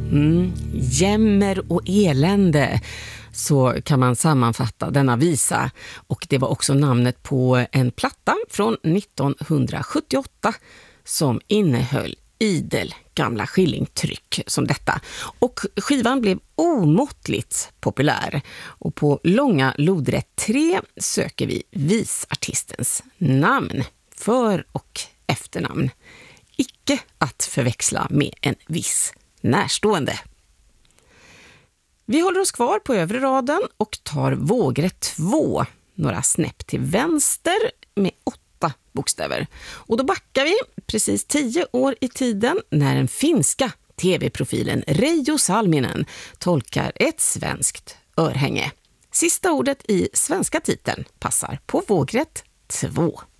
Jämmer och elände, så kan man sammanfatta denna visa, och det var också namnet på en platta från 1978 som innehöll idel gamla skillingtryck som detta. Och skivan blev omåttligt populär, och på långa lodrätt 3 söker vi visartistens namn, för- och efternamn. Icke att förväxla med en viss närstående. Vi håller oss kvar på övre raden och tar vågrätt 2, några snäpp till vänster med 8 bokstäver. Och då backar vi precis 10 år i tiden när den finska tv-profilen Reijo Salminen tolkar ett svenskt örhänge. Sista ordet i svenska titeln passar på vågrätt 2.